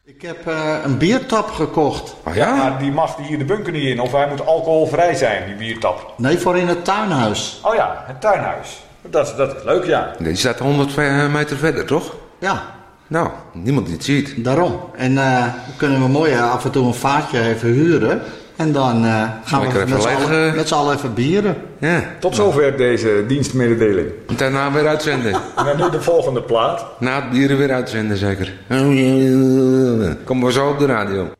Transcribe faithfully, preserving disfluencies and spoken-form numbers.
Ik heb uh, een biertap gekocht. Oh ja? Maar die mag die hier de bunker niet in. Of hij moet alcoholvrij zijn, die biertap. Nee, voor in het tuinhuis. Oh ja, het tuinhuis. Dat is, dat is leuk, ja. Die staat honderd meter verder, toch? Ja, Nou, niemand die het ziet. daarom. En uh, dan kunnen we mooi uh, af en toe een vaatje even huren. En dan uh, gaan Lekker we even met z'n leeg, allen, uh, met z'n allen even bieren. Ja. Tot zover deze dienstmededeling. En daarna weer uitzenden. En dan nu de volgende plaat. Na het bieren weer uitzenden, zeker. Kom maar zo op de radio.